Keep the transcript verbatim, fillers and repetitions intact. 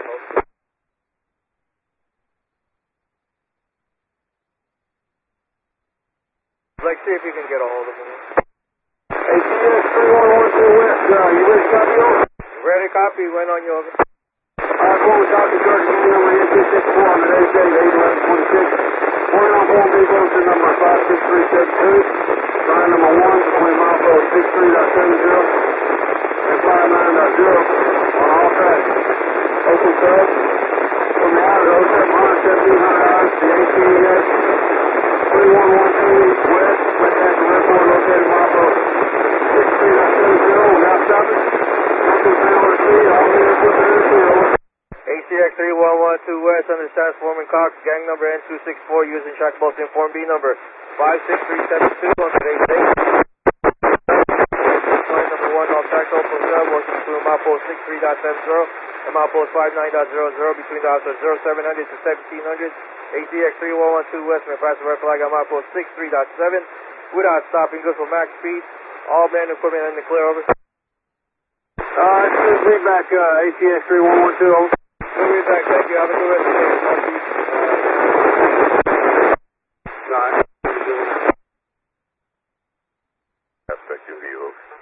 hold. Like, see if you can get a hold of him. A T S three one one two West, uh, you ready to copy over? Ready, copy, went on you over. Alright, four, we copy, Georgia, give me number eight two six four on the day date, eight eleven twenty-six. Point on phone, B Boaster number five six three seven two. Line number one, between Mileford six three dot seven zero and five nine dot zero on all tracks. Open sub. From the outer OSEP, one seventeen hundred hours, the A T S three one one two West, West Hampton Airport, located Mileford six three dot seven zero without stopping. Nothing found on the speed, all the equipment in the field. A C X three one one two West, understands Foreman Cox, gang number N two six four, using track both inform B number five six three seven two on today's date. Line number one, all tracks open sub, working through milepost six three dot seven zero and milepost five nine dot zero zero between the hours of zero seven hundred to seventeen hundred. A C X three one one two West, may pass the red flag on milepost six three dot seven without stopping, good for max speed. All man equipment in the clear, over. Uh, it's good feedback, uh, A T S three one one two, over. Good feedback, thank you. Have a good rest of the day. Nine. Aspect of you.